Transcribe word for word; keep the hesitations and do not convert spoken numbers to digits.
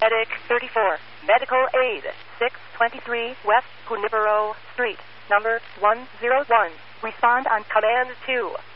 Medic thirty-four. Medical aid. six twenty-three West Junipero Street. Number one zero one. Respond on Command two.